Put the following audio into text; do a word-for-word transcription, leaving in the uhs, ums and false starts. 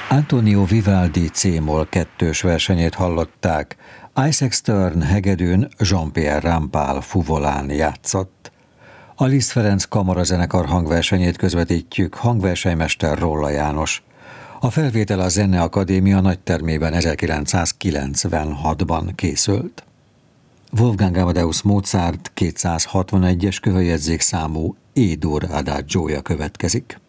Antonio Vivaldi C-moll kettős versenyét hallották. Isaac Stern hegedűn, Jean-Pierre Rampal fuvolán játszott. A Liszt Ferenc kamarazenekar hangversenyét közvetítjük, hangversenymester Rolla János. A felvétel a Zeneakadémia nagytermében ezerkilencszázkilencvenhatban készült. Wolfgang Amadeus Mozart kétszázhatvanegyes köhöljegyzékszámú E-dur adagiója következik.